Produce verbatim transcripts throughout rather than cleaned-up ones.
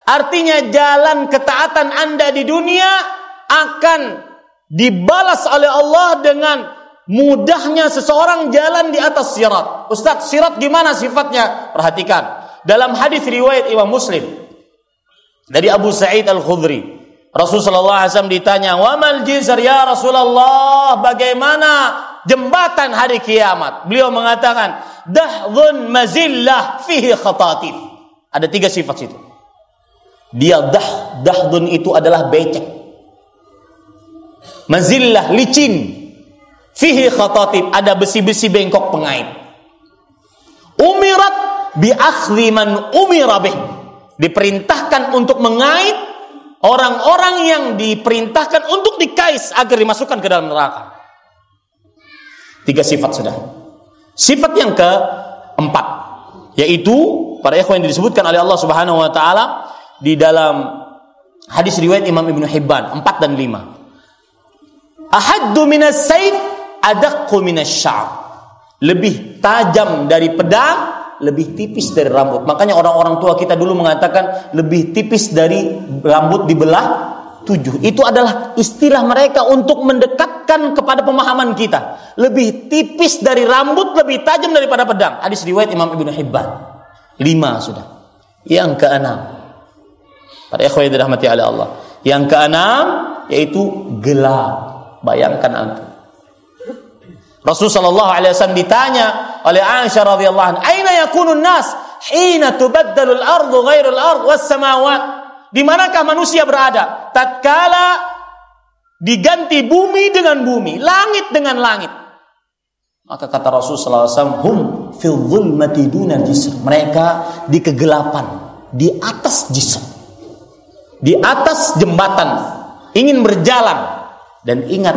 Artinya jalan ketaatan Anda di dunia akan dibalas oleh Allah dengan mudahnya seseorang jalan di atas sirat. Ustaz, sirat gimana sifatnya? Perhatikan. Dalam hadis riwayat Imam Muslim dari Abu Sa'id Al-Khudri, Rasulullah sallallahu alaihi wasallam ditanya, "Wa mal jisr ya Rasulullah? Bagaimana jembatan hari kiamat?" Beliau mengatakan, "Dahdhun mazillah fihi khatatif." Ada tiga sifat situ. Dia dah, dahdhun itu adalah becek. Mazillah, licin. Fihi khatatif, ada besi-besi bengkok pengait. Umirat bi akhdhi man umira bih. Diperintahkan untuk mengait orang-orang yang diperintahkan untuk dikais agar dimasukkan ke dalam neraka. Tiga sifat sudah. Sifat yang keempat, yaitu para ikhwan yang disebutkan oleh Allah Subhanahu wa taala di dalam hadis riwayat Imam Ibnu Hibban empat dan lima. Ahaddu minas sayf adaqqu minas sya'ar. Lebih tajam dari pedang, lebih tipis dari rambut. Makanya orang-orang tua kita dulu mengatakan lebih tipis dari rambut dibelah tujuh. Itu adalah istilah mereka untuk mendekatkan kepada pemahaman kita. Lebih tipis dari rambut, lebih tajam daripada pedang. Hadis riwayat Imam Ibnu Hibban. Lima sudah. Yang keenam, para ikhwan yang dirahmati oleh Allah, yang keenam yaitu gelap. Bayangkan antum, Rasul sallallahu alaihi wasallam ditanya oleh Aisyah radhiyallahu anha, "Aina yakunun nas hina tubaddalu al-ardu ghairu al-ard was samawat?" Di manakah manusia berada tatkala diganti bumi dengan bumi, langit dengan langit? Maka kata Rasul sallallahu alaihi wasallam, "Hum fil dhulmati duna jisr." Mereka di kegelapan, di atas jisr, di atas jembatan, ingin berjalan. Dan ingat,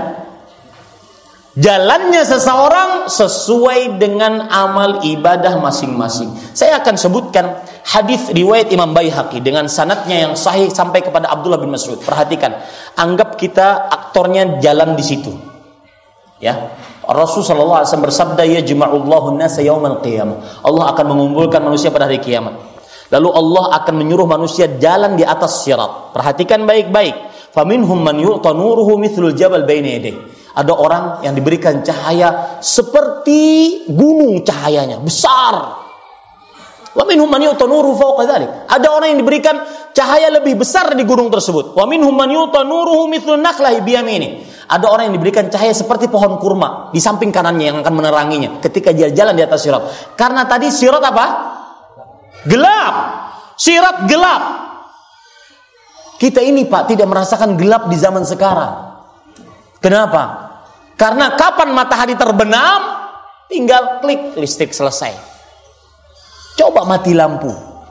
jalannya seseorang sesuai dengan amal ibadah masing-masing. Saya akan sebutkan hadis riwayat Imam Baihaqi dengan sanadnya yang sahih sampai kepada Abdullah bin Mas'ud. Perhatikan, anggap kita aktornya jalan di situ. Ya, Rasul sallallahu alaihi wasallam bersabda, "Yajma'ullahu an-nasa yaumal qiyamah." Allah akan mengumpulkan manusia pada hari kiamat. Lalu Allah akan menyuruh manusia jalan di atas sirat. Perhatikan baik-baik. Faminhum man yu'ta nuruhu mithlul jabal baina yadayhi. Ada orang yang diberikan cahaya seperti gunung cahayanya, besar. Wa minhum man yu'ta nuruhu fawqa dzalik. Ada orang yang diberikan cahaya lebih besar dari gunung tersebut. Wa minhum man yu'ta nuruhu mithlun nakhlahi bi yamini. Ada orang yang diberikan cahaya seperti pohon kurma di samping kanannya yang akan meneranginya ketika dia jalan di atas sirat. Karena tadi sirat apa? Gelap. Sirat gelap. Kita ini Pak tidak merasakan gelap di zaman sekarang. Kenapa? Karena kapan matahari terbenam, tinggal klik listrik selesai. Coba mati lampu.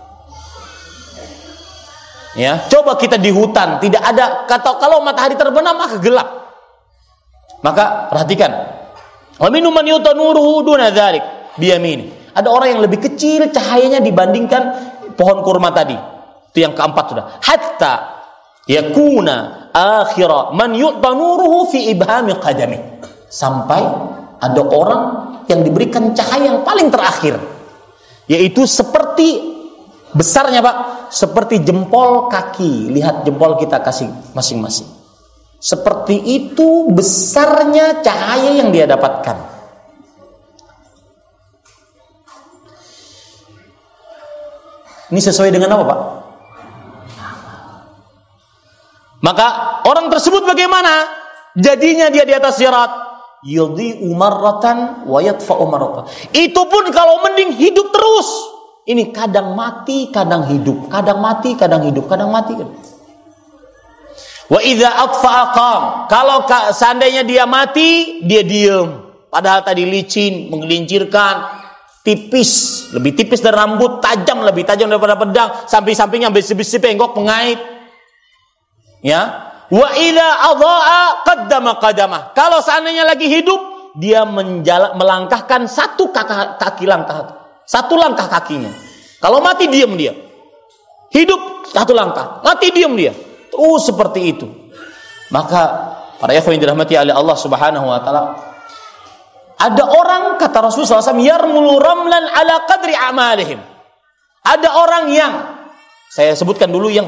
Ya, coba kita di hutan, tidak ada kata kalau matahari terbenam maka gelap. Maka perhatikan. Wa minhum man yu'ta nuruhu duna dzalik biyamini. Ada orang yang lebih kecil cahayanya dibandingkan pohon kurma tadi. Itu yang keempat sudah. Hatta yakuna akhira man yu'ta nuruhu fi ibhami qadami. Sampai ada orang yang diberikan cahaya yang paling terakhir, yaitu seperti besarnya Pak, seperti jempol kaki. Lihat jempol kita kasih masing-masing. Seperti itu besarnya cahaya yang dia dapatkan. Ini sesuai dengan apa Pak? Maka orang tersebut bagaimana? Jadinya dia di atas sirat. Yudhi'u marratan wa yatfa'u marratan. Itu pun kalau mending hidup terus. Ini kadang mati, kadang hidup. Kadang mati, kadang hidup. Kadang mati. Wa idza atfa'a qam. Kalau seandainya dia mati, dia diam. Padahal tadi licin, menggelincirkan, tipis, lebih tipis dari rambut, tajam, lebih tajam daripada pedang, samping-sampingnya besi-besi bengkok pengait. Ya, wa idza adha'a qaddama qadamah. Kalau seandainya lagi hidup, dia menjala, melangkahkan satu kaki, kaki langkah, satu langkah kakinya. Kalau mati diam dia. Hidup satu langkah, mati diam dia. Terus seperti itu. Maka para ikhwan yang dirahmati oleh Allah Subhanahu wa taala, ada orang kata Rasulullah sallallahu alaihi wasallam yarmulu ramlan ala qadri amalihim. Ada orang yang saya sebutkan dulu yang